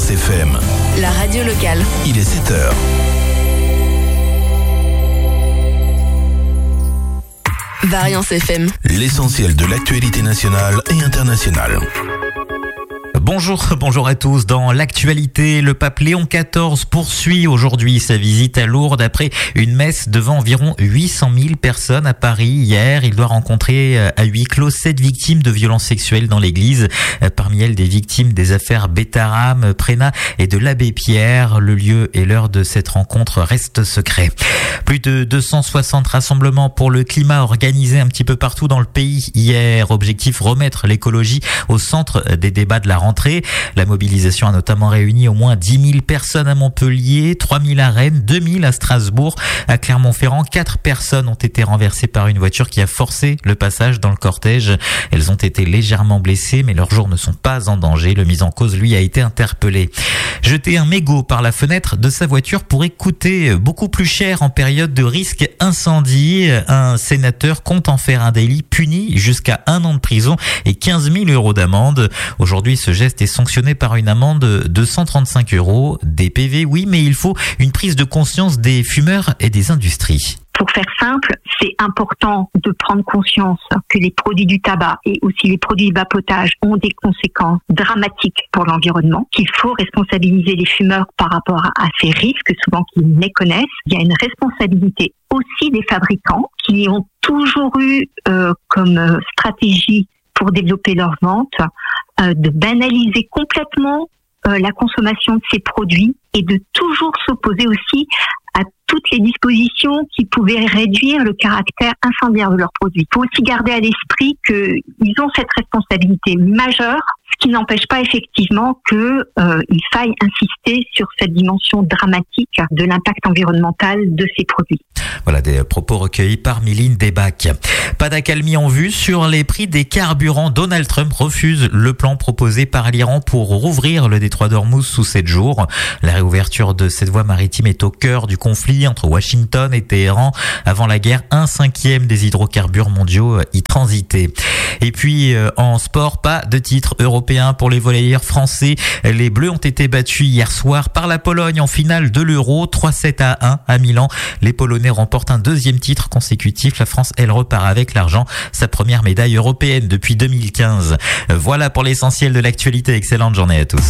Variance FM. La radio locale. Il est 7h. Variance FM. L'essentiel de l'actualité nationale et internationale. Bonjour à tous. Dans l'actualité, le pape Léon XIV poursuit aujourd'hui sa visite à Lourdes après une messe devant environ 800 000 personnes à Paris hier. Il doit rencontrer à huis clos 7 victimes de violences sexuelles dans l'église. Parmi elles, des victimes des affaires Bétaram, Prénat et de l'abbé Pierre. Le lieu et l'heure de cette rencontre restent secrets. Plus de 260 rassemblements pour le climat organisés un petit peu partout dans le pays hier. Objectif, remettre l'écologie au centre des débats de la rentrée. La mobilisation a notamment réuni au moins 10 000 personnes à Montpellier, 3 000 à Rennes, 2 000 à Strasbourg. À Clermont-Ferrand, 4 personnes ont été renversées par une voiture qui a forcé le passage dans le cortège. Elles ont été légèrement blessées, mais leurs jours ne sont pas en danger. Le mis en cause, lui, a été interpellé. Jeter un mégot par la fenêtre de sa voiture pourrait coûter beaucoup plus cher en période de risque incendie. Un sénateur compte en faire un délit puni jusqu'à 1 an de prison et 15 000 € d'amende. Aujourd'hui, ce geste est sanctionné par une amende de 135 €. Des PV, oui, mais il faut une prise de conscience des fumeurs et des industries. Pour faire simple, c'est important de prendre conscience que les produits du tabac et aussi les produits de vapotage ont des conséquences dramatiques pour l'environnement, qu'il faut responsabiliser les fumeurs par rapport à ces risques, souvent qu'ils méconnaissent. Il y a une responsabilité aussi des fabricants qui ont toujours eu comme stratégie pour développer leurs ventes de banaliser complètement la consommation de ces produits et de toujours s'opposer aussi à toutes les dispositions qui pouvaient réduire le caractère incendiaire de leurs produits. Il faut aussi garder à l'esprit qu'ils ont cette responsabilité majeure, ce qui n'empêche pas effectivement qu'il faille insister sur cette dimension dramatique de l'impact environnemental de ces produits. Voilà des propos recueillis par Mylène Debac. Pas d'accalmie en vue sur les prix des carburants. Donald Trump refuse le plan proposé par l'Iran pour rouvrir le détroit d'Ormuz sous 7 jours. La réouverture de cette voie maritime est au cœur du conflit entre Washington et Téhéran. Avant la guerre, 1/5 des hydrocarbures mondiaux y transitaient. Et puis en sport, pas de titre européen pour les volleyeurs français. Les Bleus ont été battus hier soir par la Pologne en finale de l'Euro, 3-7-1 à Milan. Les Polonais remportent un 2e titre consécutif. La France, elle, repart avec l'argent, sa première médaille européenne depuis 2015. Voilà pour l'essentiel de l'actualité. Excellente journée à tous.